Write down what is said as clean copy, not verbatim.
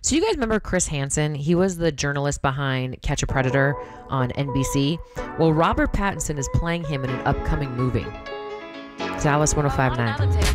So you guys remember Chris Hansen? He was the journalist behind Catch a Predator on NBC. Well, Robert Pattinson is playing him in an upcoming movie. It's Alice 1059.